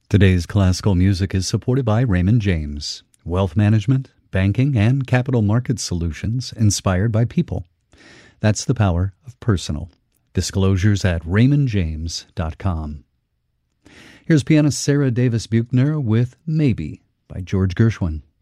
Today's classical music is supported by Raymond James, wealth management, banking, and capital market solutions inspired by people. That's the power of personal. Disclosures at raymondjames.com. Here's pianist Sarah Davis Buchner with Maybe by George Gershwin.